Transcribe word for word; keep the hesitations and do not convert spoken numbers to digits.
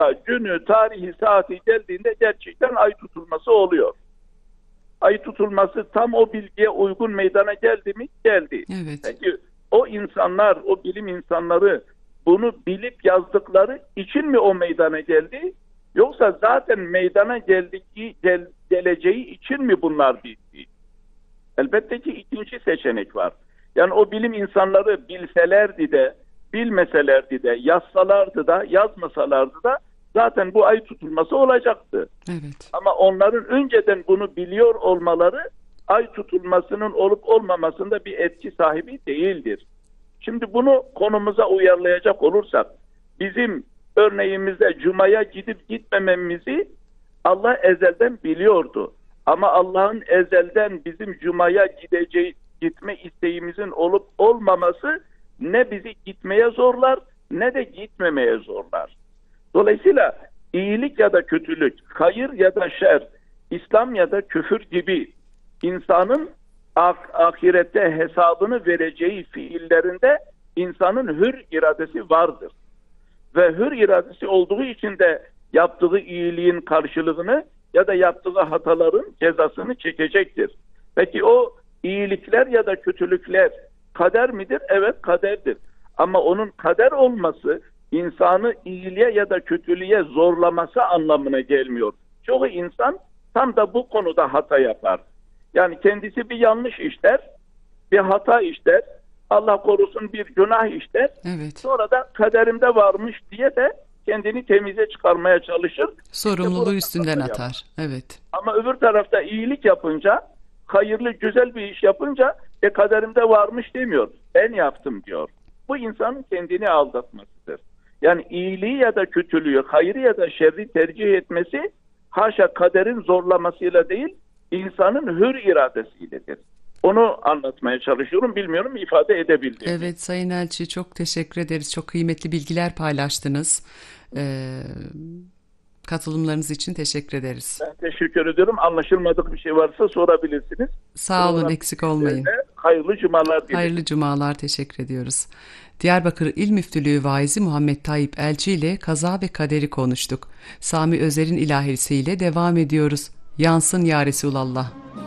günü, tarihi, saati geldiğinde gerçekten ay tutulması oluyor. Ay tutulması tam o bilgiye uygun meydana geldi mi? Geldi. Evet. Peki o insanlar, o bilim insanları bunu bilip yazdıkları için mi o meydana geldi? Yoksa zaten meydana geldiği, gel, geleceği için mi bunlar bildi? Elbette ki ikinci seçenek var. Yani o bilim insanları bilselerdi de, bilmeselerdi de, yazsalardı da, yazmasalardı da zaten bu ay tutulması olacaktı. Evet. Ama onların önceden bunu biliyor olmaları ay tutulmasının olup olmamasında bir etki sahibi değildir. Şimdi bunu konumuza uyarlayacak olursak, bizim örneğimizde Cuma'ya gidip gitmememizi Allah ezelden biliyordu. Ama Allah'ın ezelden bizim Cuma'ya gideceği, gitme isteğimizin olup olmaması ne bizi gitmeye zorlar ne de gitmemeye zorlar. Dolayısıyla iyilik ya da kötülük, hayır ya da şer, İslam ya da küfür gibi insanın ah- ahirette hesabını vereceği fiillerinde insanın hür iradesi vardır. Ve hür iradesi olduğu için de yaptığı iyiliğin karşılığını ya da yaptığı hataların cezasını çekecektir. Peki o iyilikler ya da kötülükler kader midir? Evet, kaderdir. Ama onun kader olması insanı iyiliğe ya da kötülüğe zorlaması anlamına gelmiyor. Çoğu insan tam da bu konuda hata yapar. Yani kendisi bir yanlış işler, bir hata işler, Allah korusun bir günah işler. Evet. Sonra da kaderimde varmış diye de kendini temize çıkarmaya çalışır. Sorumluluğu İşte üstünden hata atar. yapar. Evet. Ama öbür tarafta iyilik yapınca, hayırlı, güzel bir iş yapınca e kaderimde varmış demiyor. Ben yaptım diyor. Bu insanın kendini aldatmasıdır. Yani iyiliği ya da kötülüğü, hayrı ya da şerri tercih etmesi haşa kaderin zorlamasıyla değil, insanın hür iradesiyledir. Onu anlatmaya çalışıyorum. Bilmiyorum ifade edebildim. Evet Sayın Elçi, çok teşekkür ederiz. Çok kıymetli bilgiler paylaştınız. Ee, katılımlarınız için teşekkür ederiz. Ben teşekkür ediyorum. Anlaşılmadık bir şey varsa sorabilirsiniz. Sağ olun, Program eksik olmayın. Hayırlı cumalar dilerim. Hayırlı cumalar, teşekkür ediyoruz. Diyarbakır İl Müftülüğü Vaizi Muhammed Tayyip Elçi ile kaza ve kaderi konuştuk. Sami Özer'in ilahisiyle devam ediyoruz. Yansın ya Resulallah.